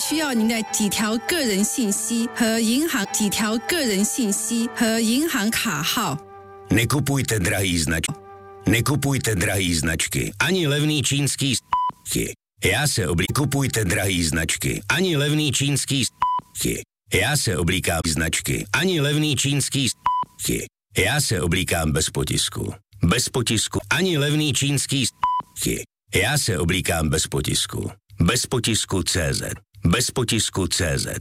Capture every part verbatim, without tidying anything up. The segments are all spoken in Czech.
需要您的几条个人信息和银行几条个人信息和银行卡号。 Nekupujte drahý značky. Nekupujte drahý značky. Ani levný čínský značky. Já se oblí... Kupujte drahý značky. Ani levný čínský značky. Já se oblíkám značky. Ani levný čínský značky. Já se oblíkám bez potisku. Bez potisku. Ani levný čínský značky. Já se oblíkám bez potisku. Bez potisku C Z. Bez potisku C Z.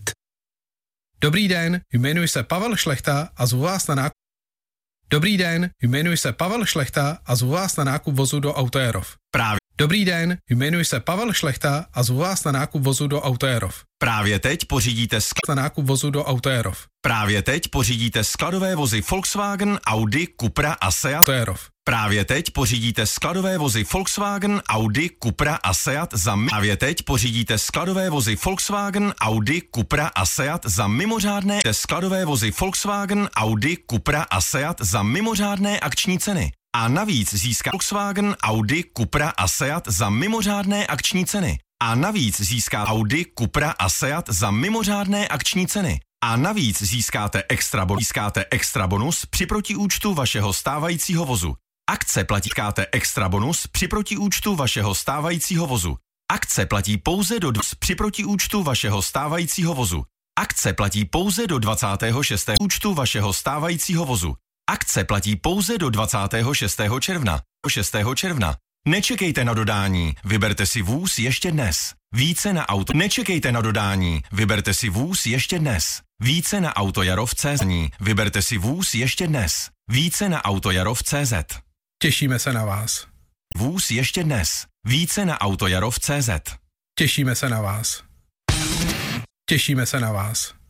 Dobrý den, jmenuji se Pavel Šlechta a zvu vás na nákup. Dobrý den, jmenuji se Pavel Šlechta a zvu vás na nákup vozu do Autojerov. Právě. Dobrý den, jmenuji se Pavel Šlechta a zvu vás na nákup vozu do Autojerov. Právě teď pořídíte sk- Na nákup vozu do Autojerov. Právě teď pořídíte skladové vozy Volkswagen, Audi, Cupra a Seat. Autojerov. Právě teď pořídíte skladové vozy Volkswagen, Audi, Cupra a Seat za mi- Právě teď pořídíte skladové vozy Volkswagen, Audi, Cupra a Seat za mimořádné skladové vozy Volkswagen, Audi, Cupra a Seat za mimořádné akční ceny. A navíc získá Volkswagen, Audi, Cupra a Seat za mimořádné akční ceny. A navíc získá Audi, Cupra a Seat za mimořádné akční ceny. A navíc získáte extra, bon- získáte extra bonus při protiúčtu vašeho stávajícího vozu. Akce platí získáte extra bonus při protiúčtu vašeho stávajícího vozu. Akce platí pouze do dv- při protiúčtu vašeho stávajícího vozu. Akce platí pouze do dvacátého šestého účtu vašeho stávajícího vozu. Akce platí pouze do dvacátého šestého června. šestého června. Nečekejte na dodání, vyberte si vůz ještě dnes. Více na auto. Nečekejte na dodání, vyberte si vůz ještě dnes. Více na Autojarov tečka cé zet. Vyberte si vůz ještě dnes. Více na Autojarov tečka cé zet. Těšíme se na vás. Vůz ještě dnes. Více na Autojarov tečka cé zet. Těšíme se na vás. Těšíme se na vás.